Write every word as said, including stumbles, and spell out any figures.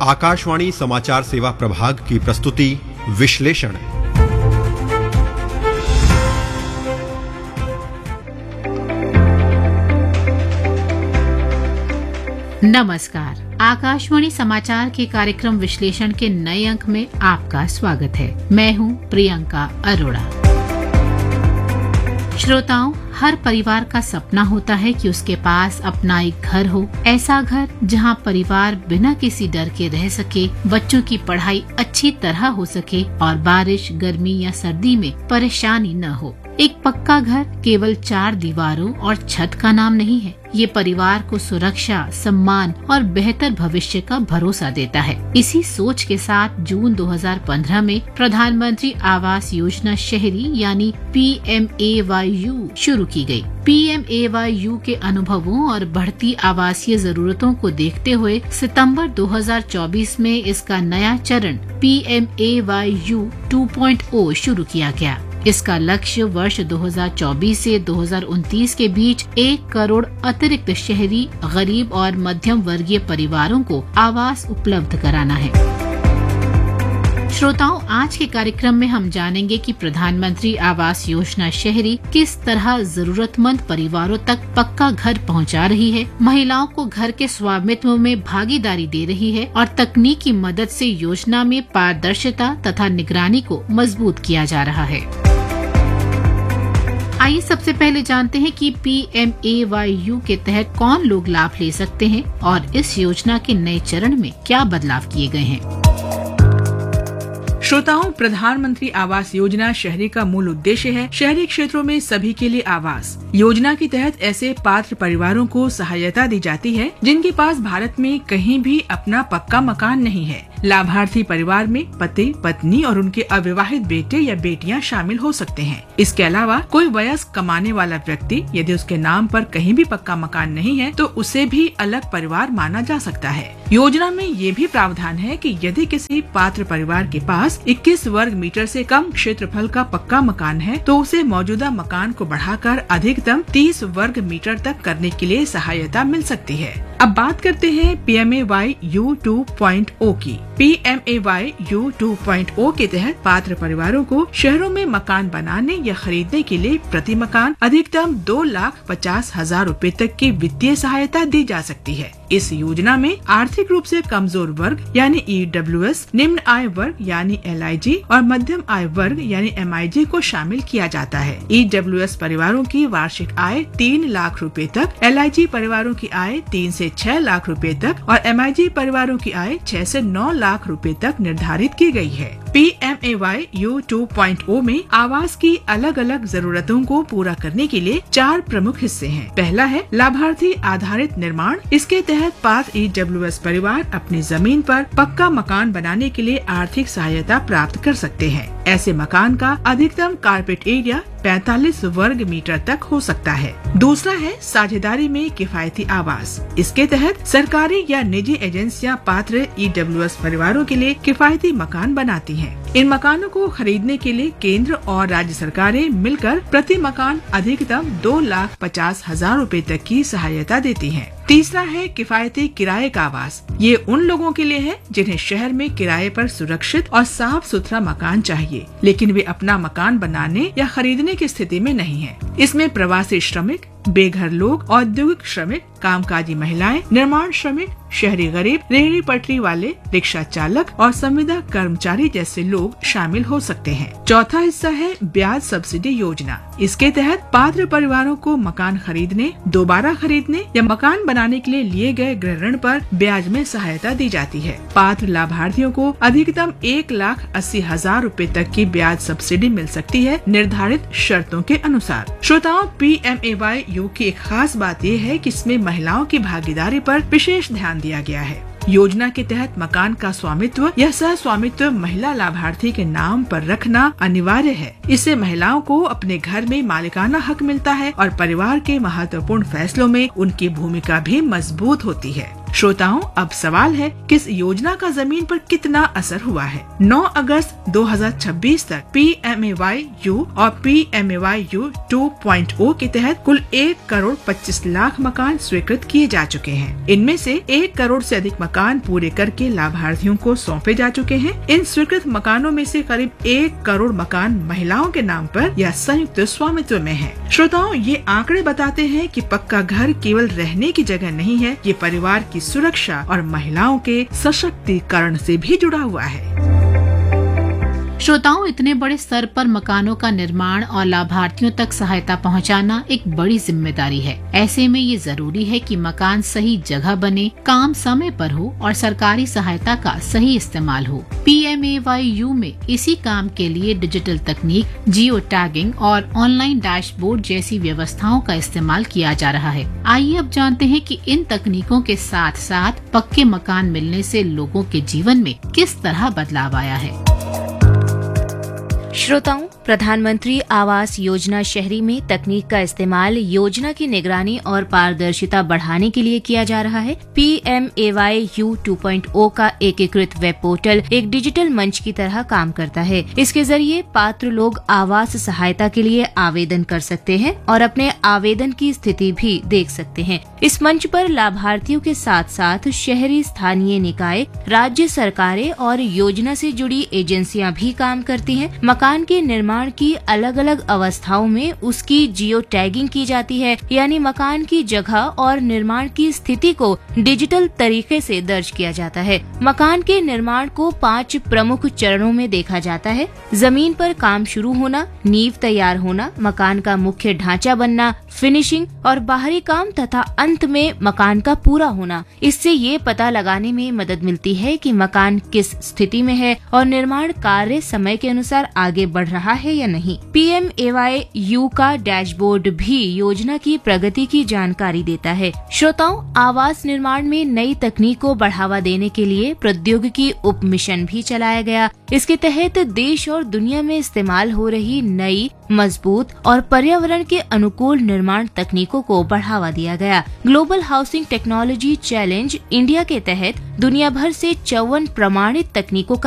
आकाशवाणी समाचार सेवा प्रभाग की प्रस्तुति विश्लेषण। नमस्कार, आकाशवाणी समाचार के कार्यक्रम विश्लेषण के नए अंक में आपका स्वागत है। मैं हूं प्रियंका अरोड़ा। श्रोताओं, हर परिवार का सपना होता है कि उसके पास अपना एक घर हो, ऐसा घर जहां परिवार बिना किसी डर के रह सके, बच्चों की पढ़ाई अच्छी तरह हो सके और बारिश, गर्मी या सर्दी में परेशानी न हो। एक पक्का घर केवल चार दीवारों और छत का नाम नहीं है, ये परिवार को सुरक्षा, सम्मान और बेहतर भविष्य का भरोसा देता है। इसी सोच के साथ जून दो हज़ार पंद्रह में प्रधानमंत्री आवास योजना शहरी यानी P M A why you शुरू की गई। P M A why you के अनुभवों और बढ़ती आवासीय जरूरतों को देखते हुए सितंबर दो हज़ार चौबीस में इसका नया चरण P M A why you two point ओ शुरू किया गया। इसका लक्ष्य वर्ष दो हज़ार चौबीस से दो हज़ार उनतीस के बीच एक करोड़ अतिरिक्त शहरी, गरीब और मध्यम वर्गीय परिवारों को आवास उपलब्ध कराना है। श्रोताओं, आज के कार्यक्रम में हम जानेंगे कि प्रधानमंत्री आवास योजना शहरी किस तरह जरूरतमंद परिवारों तक पक्का घर पहुंचा रही है, महिलाओं को घर के स्वामित्व में भागीदारी दे रही है और तकनीक की मदद से योजना में पारदर्शिता तथा निगरानी को मजबूत किया जा रहा है। आइए सबसे पहले जानते हैं कि P M A why you के तहत कौन लोग लाभ ले सकते हैं और इस योजना के नए चरण में क्या बदलाव किए गए हैं। श्रोताओं, प्रधानमंत्री आवास योजना शहरी का मूल उद्देश्य है शहरी क्षेत्रों में सभी के लिए आवास। योजना के तहत ऐसे पात्र परिवारों को सहायता दी जाती है जिनके पास भारत में कहीं भी अपना पक्का मकान नहीं है। लाभार्थी परिवार में पति, पत्नी और उनके अविवाहित बेटे या बेटियां शामिल हो सकते हैं। इसके अलावा कोई वयस्क कमाने वाला व्यक्ति यदि उसके नाम पर कहीं भी पक्का मकान नहीं है तो उसे भी अलग परिवार माना जा सकता है। योजना में ये भी प्रावधान है कि यदि किसी पात्र परिवार के पास इक्कीस वर्ग मीटर से कम क्षेत्रफल का पक्का मकान है तो उसे मौजूदा मकान को बढ़ाकर अधिकतम तीस वर्ग मीटर तक करने के लिए सहायता मिल सकती है। अब बात करते हैं P M A why you two point ओ की। P M A why you two point ओ के तहत पात्र परिवारों को शहरों में मकान बनाने या खरीदने के लिए प्रति मकान अधिकतम दो लाख पचास हजार रूपए तक की वित्तीय सहायता दी जा सकती है। इस योजना में आर्थिक रूप से कमजोर वर्ग यानी ई डब्ल्यू एस, निम्न आय वर्ग यानी एल आई जी और मध्यम आय वर्ग यानी एम आई जी को शामिल किया जाता है। ई डब्ल्यू एस परिवारों की वार्षिक आय तीन लाख रुपए तक, एल आई जी परिवारों की आय तीन से छह लाख रुपए तक और एम आई जी परिवारों की आय छह से नौ लाख रुपए तक निर्धारित की गई है। P M A why you two point ओ में आवास की अलग अलग जरूरतों को पूरा करने के लिए चार प्रमुख हिस्से हैं। पहला है लाभार्थी आधारित निर्माण। इसके तहत पात्र ई डब्ल्यू एस परिवार अपनी जमीन पर पक्का मकान बनाने के लिए आर्थिक सहायता प्राप्त कर सकते हैं। ऐसे मकान का अधिकतम कारपेट एरिया पैंतालीस वर्ग मीटर तक हो सकता है। दूसरा है साझेदारी में किफायती आवास। इसके तहत सरकारी या निजी एजेंसियां पात्र ई डब्ल्यू एस परिवारों के लिए किफायती मकान बनाती हैं। इन मकानों को खरीदने के लिए केंद्र और राज्य सरकारें मिलकर प्रति मकान अधिकतम दो लाख पचास हजार रूपए तक की सहायता देती हैं। तीसरा है किफायती किराए का आवास। ये उन लोगों के लिए है जिन्हें शहर में किराए पर सुरक्षित और साफ सुथरा मकान चाहिए, लेकिन वे अपना मकान बनाने या खरीदने की स्थिति में नहीं है। इसमें प्रवासी श्रमिक, बेघर लोग, औद्योगिक श्रमिक, कामकाजी महिलाएं, निर्माण श्रमिक, शहरी गरीब, रेहड़ी पटरी वाले, रिक्शा चालक और संविदा कर्मचारी जैसे लोग शामिल हो सकते हैं। चौथा हिस्सा है ब्याज सब्सिडी योजना। इसके तहत पात्र परिवारों को मकान खरीदने, दोबारा खरीदने या मकान बनाने के लिए लिए गए गृह ऋण पर ब्याज में सहायता दी जाती है। पात्र लाभार्थियों को अधिकतम एक लाख अस्सी हजार रूपए तक की ब्याज सब्सिडी मिल सकती है निर्धारित शर्तों के अनुसार। श्रोताओं, P M A why you की एक खास बात ये है कि इसमें महिलाओं की भागीदारी पर विशेष ध्यान दिया गया है। योजना के तहत मकान का स्वामित्व या सह स्वामित्व महिला लाभार्थी के नाम पर रखना अनिवार्य है। इससे महिलाओं को अपने घर में मालिकाना हक मिलता है और परिवार के महत्वपूर्ण फैसलों में उनकी भूमिका भी मजबूत होती है। श्रोताओं, अब सवाल है कि इस योजना का जमीन पर कितना असर हुआ है। नौ अगस्त दो हज़ार छब्बीस तक P M A why you और P M A why you two point ओ के तहत कुल एक करोड़ पच्चीस लाख मकान स्वीकृत किए जा चुके हैं। इनमें से एक करोड़ से अधिक मकान पूरे करके लाभार्थियों को सौंपे जा चुके हैं। इन स्वीकृत मकानों में से करीब एक करोड़ मकान महिलाओं के नाम पर या संयुक्त स्वामित्व में है। श्रोताओं, ये आंकड़े बताते हैं कि पक्का घर केवल रहने की जगह नहीं है, ये परिवार की सुरक्षा और महिलाओं के सशक्तिकरण से भी जुड़ा हुआ है। श्रोताओं, इतने बड़े स्तर पर मकानों का निर्माण और लाभार्थियों तक सहायता पहुंचाना एक बड़ी जिम्मेदारी है। ऐसे में ये जरूरी है कि मकान सही जगह बने, काम समय पर हो और सरकारी सहायता का सही इस्तेमाल हो। P M A why you में इसी काम के लिए डिजिटल तकनीक, जियो टैगिंग और ऑनलाइन डैशबोर्ड जैसी व्यवस्थाओं का इस्तेमाल किया जा रहा है। आइए अब जानते हैं कि इन तकनीकों के साथ साथ पक्के मकान मिलने से लोगों के जीवन में किस तरह बदलाव आया है। श्रोताओं, प्रधानमंत्री आवास योजना शहरी में तकनीक का इस्तेमाल योजना की निगरानी और पारदर्शिता बढ़ाने के लिए किया जा रहा है। P M A why you two point ओ का एकीकृत वेब पोर्टल एक डिजिटल मंच की तरह काम करता है। इसके जरिए पात्र लोग आवास सहायता के लिए आवेदन कर सकते हैं और अपने आवेदन की स्थिति भी देख सकते हैं। इस मंच पर लाभार्थियों के साथ साथ शहरी स्थानीय निकाय, राज्य सरकारें और योजना से जुड़ी एजेंसियां भी काम करती हैं। मकान के निर्माण की अलग अलग अवस्थाओं में उसकी जियो टैगिंग की जाती है, यानी मकान की जगह और निर्माण की स्थिति को डिजिटल तरीके से दर्ज किया जाता है। मकान के निर्माण को पांच प्रमुख चरणों में देखा जाता है। जमीन पर काम शुरू होना, नींव तैयार होना, मकान का मुख्य ढांचा बनना, फिनिशिंग और बाहरी काम तथा अंत में मकान का पूरा होना। इससे ये पता लगाने में मदद मिलती है कि मकान किस स्थिति में है और निर्माण कार्य समय के अनुसार आगे बढ़ रहा है या नहीं। P M A why you का डैशबोर्ड भी योजना की प्रगति की जानकारी देता है। श्रोताओं, आवास निर्माण में नई तकनीक को बढ़ावा देने के लिए प्रौद्योगिकी उप मिशन भी चलाया गया। इसके तहत देश और दुनिया में इस्तेमाल हो रही नई, मजबूत और पर्यावरण के अनुकूल निर्माण तकनीकों को बढ़ावा दिया गया। Global housing technology challenge India के तहत दुनिया भर से चौवन प्रमाणित तकनीकों का